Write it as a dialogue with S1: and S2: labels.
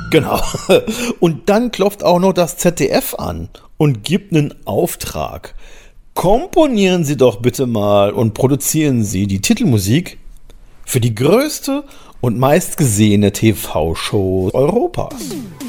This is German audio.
S1: Genau. Und dann klopft auch noch das ZDF an und gibt einen Auftrag. Komponieren Sie doch bitte mal und produzieren Sie die Titelmusik für die größte und meistgesehene TV-Show Europas.